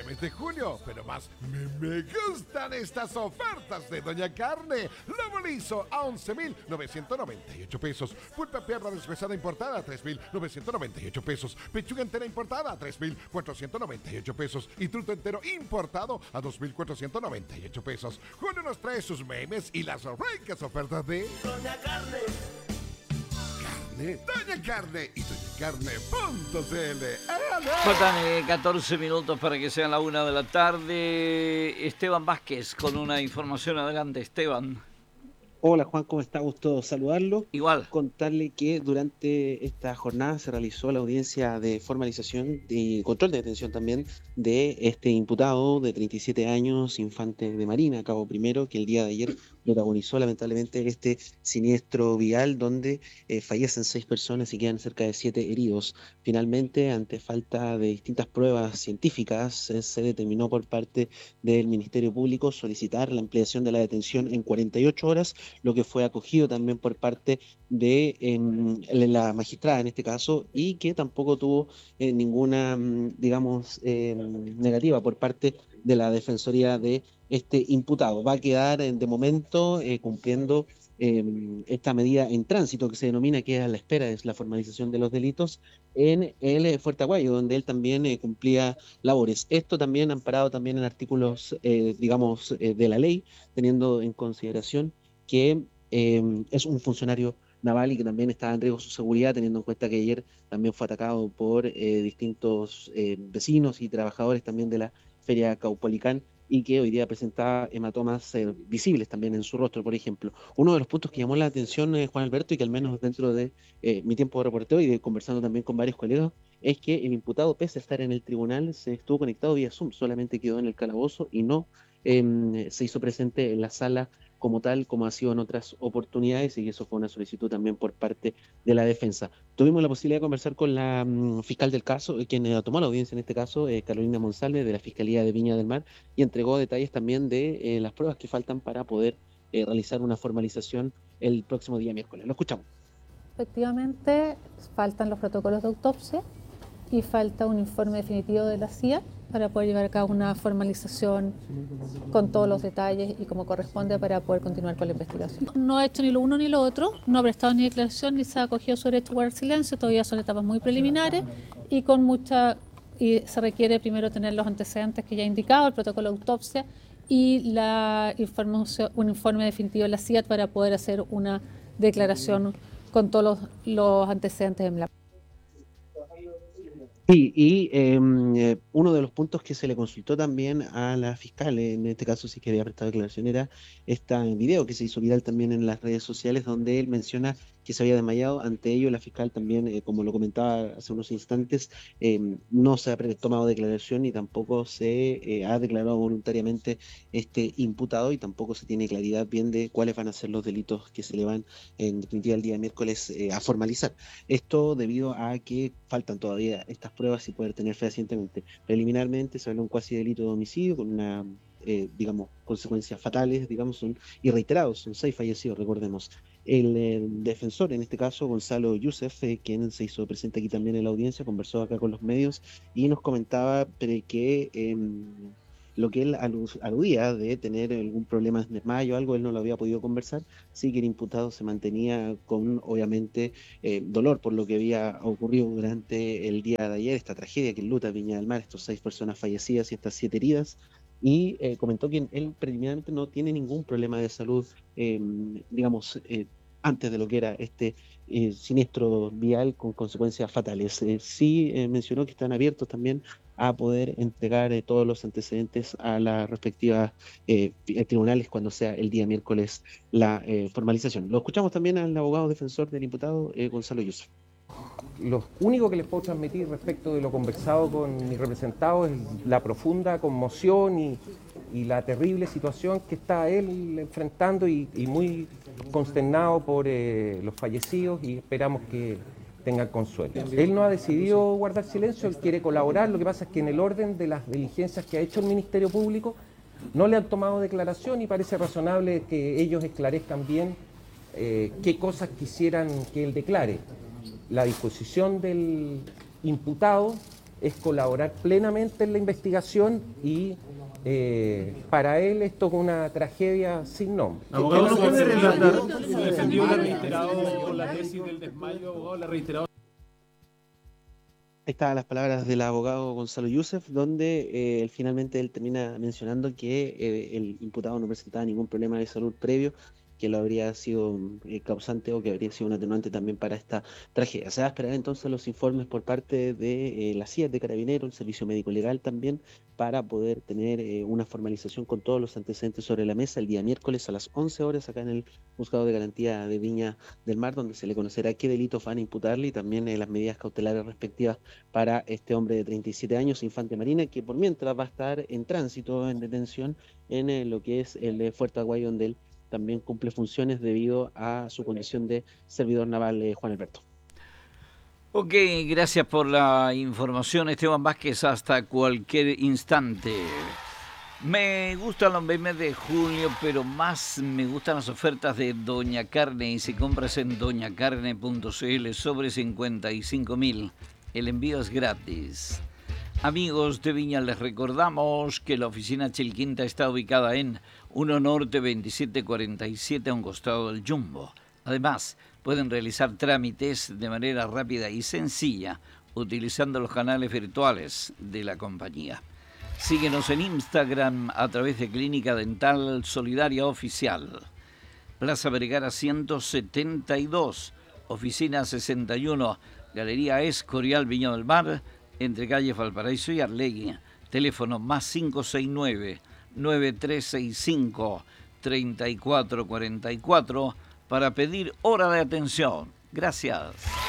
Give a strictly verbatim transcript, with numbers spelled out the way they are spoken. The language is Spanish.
mes de junio, pero más me, me gustan estas ofertas de Doña Carne. Lomo liso a once mil novecientos noventa y ocho pesos. Pulpa perra deshuesada importada a tres mil novecientos noventa y ocho pesos. Pechuga entera importada a tres mil cuatrocientos noventa y ocho pesos. Y truto entero importado a dos mil cuatrocientos noventa y ocho pesos. Julio nos trae sus memes y las ricas ofertas de Doña Carne. Doña Carne y doña carne punto c l. Faltan catorce minutos para que sean la una de la tarde. Esteban Vázquez con una información. Adelante, Esteban. Hola Juan, ¿cómo está? Gusto saludarlo. Igual. Contarle que durante esta jornada se realizó la audiencia de formalización y control de detención también de este imputado de treinta y siete años, infante de Marina, cabo primero, que el día de ayer protagonizó lamentablemente este siniestro vial donde eh, fallecen seis personas y quedan cerca de siete heridos. Finalmente, ante falta de distintas pruebas científicas, eh, se determinó por parte del Ministerio Público solicitar la ampliación de la detención en cuarenta y ocho horas, lo que fue acogido también por parte de eh, la magistrada en este caso, y que tampoco tuvo eh, ninguna, digamos, eh, negativa por parte de la Defensoría de este imputado. Va a quedar eh, de momento eh, cumpliendo eh, esta medida en tránsito que se denomina, que es a la espera, es la formalización de los delitos en el eh, Fuerte Aguayo, donde él también eh, cumplía labores. Esto también amparado también en artículos, eh, digamos, eh, de la ley, teniendo en consideración que eh, es un funcionario naval y que también está en riesgo su seguridad, teniendo en cuenta que ayer también fue atacado por eh, distintos eh, vecinos y trabajadores también de la Feria Caupolicán, y que hoy día presentaba hematomas eh, visibles también en su rostro, por ejemplo. Uno de los puntos que llamó la atención, eh, Juan Alberto, y que al menos dentro de eh, mi tiempo de reportero y de conversando también con varios colegas, es que el imputado, pese a estar en el tribunal, se estuvo conectado vía Zoom, solamente quedó en el calabozo y no eh, se hizo presente en la sala como tal, como ha sido en otras oportunidades, y eso fue una solicitud también por parte de la defensa. Tuvimos la posibilidad de conversar con la um, fiscal del caso, quien eh, tomó la audiencia en este caso, eh, Carolina Monsalve, de la Fiscalía de Viña del Mar, y entregó detalles también de eh, las pruebas que faltan para poder eh, realizar una formalización el próximo día miércoles. Lo escuchamos. Efectivamente, faltan los protocolos de autopsia y falta un informe definitivo de la C I A para poder llevar a cabo una formalización con todos los detalles y como corresponde para poder continuar con la investigación. No ha hecho ni lo uno ni lo otro, no ha prestado ni declaración ni se ha acogido su derecho a guardar silencio, todavía son etapas muy preliminares y con mucha y se requiere primero tener los antecedentes que ya he indicado, el protocolo de autopsia y la información, un informe definitivo de la C I A para poder hacer una declaración con todos los, los antecedentes en la. Sí, y eh, uno de los puntos que se le consultó también a la fiscal, en este caso sí que había prestado declaración, era este video que se hizo viral también en las redes sociales, donde él menciona que se había desmayado. Ante ello, la fiscal también, eh, como lo comentaba hace unos instantes, eh, no se ha tomado declaración y tampoco se eh, ha declarado voluntariamente este imputado, y tampoco se tiene claridad bien de cuáles van a ser los delitos que se le van en definitiva el día miércoles eh, a formalizar. Esto debido a que faltan todavía estas pruebas y poder tener fehacientemente. Preliminarmente se habla de un cuasi delito de homicidio con una, eh, digamos, consecuencias fatales, digamos, son, y reiterados, son seis fallecidos, recordemos. El eh, defensor, en este caso, Gonzalo Youssef, eh, quien se hizo presente aquí también en la audiencia, conversó acá con los medios y nos comentaba que eh, lo que él aludía de tener algún problema de desmayo o algo, él no lo había podido conversar, sí que el imputado se mantenía con, obviamente, eh, dolor por lo que había ocurrido durante el día de ayer, esta tragedia que enluta Viña del Mar, estos seis personas fallecidas y estas siete heridas, y eh, comentó que él preliminarmente no tiene ningún problema de salud, eh, digamos, eh, antes de lo que era este eh, siniestro vial con consecuencias fatales. Eh, sí eh, mencionó que están abiertos también a poder entregar eh, todos los antecedentes a las respectivas eh, tribunales cuando sea el día miércoles la eh, formalización. Lo escuchamos también al abogado defensor del imputado, eh, Gonzalo Youssef. Lo único que les puedo transmitir respecto de lo conversado con mis representados es la profunda conmoción y, y la terrible situación que está él enfrentando y, y muy consternado por eh, los fallecidos, y esperamos que tengan consuelo. Él no ha decidido guardar silencio, él quiere colaborar, lo que pasa es que en el orden de las diligencias que ha hecho el Ministerio Público no le han tomado declaración, y parece razonable que ellos esclarezcan bien eh, qué cosas quisieran que él declare. La disposición del imputado es colaborar plenamente en la investigación y eh, para él esto es una tragedia sin nombre. Abogado, ¿no puede relatar? Defendió la reiterado con la tesis del desmayo, abogado, la reiterado. Ahí estaban las palabras del abogado Gonzalo Youssef, donde eh, él, finalmente él termina mencionando que eh, el imputado no presentaba ningún problema de salud previo, que lo habría sido eh, causante o que habría sido un atenuante también para esta tragedia. Se va a esperar entonces los informes por parte de eh, la C I E de Carabineros, el Servicio Médico Legal también, para poder tener eh, una formalización con todos los antecedentes sobre la mesa el día miércoles a las once horas acá en el Juzgado de Garantía de Viña del Mar, donde se le conocerá qué delitos van a imputarle y también eh, las medidas cautelares respectivas para este hombre de treinta y siete años, Infante Marina, que por mientras va a estar en tránsito, en detención, en eh, lo que es el eh, Fuerte Aguayo, donde él también cumple funciones debido a su condición de servidor naval, eh, Juan Alberto. Ok, gracias por la información, Esteban Vázquez, hasta cualquier instante. Me gustan los memes de junio, pero más me gustan las ofertas de Doña Carne. Y si compras en doña carne punto c l sobre cincuenta y cinco mil, el envío es gratis. Amigos de Viña, les recordamos que la oficina Chilquinta está ubicada en uno Norte veintisiete cuarenta y siete, a un costado del Jumbo. Además, pueden realizar trámites de manera rápida y sencilla utilizando los canales virtuales de la compañía. Síguenos en Instagram a través de Clínica Dental Solidaria Oficial. Plaza Vergara ciento setenta y dos, oficina sesenta y uno, Galería Escorial, Viña del Mar, entre calle Valparaíso y Arlegui. Teléfono más cinco seis nueve, nueve tres seis cinco, tres cuatro cuatro cuatro para pedir hora de atención. Gracias.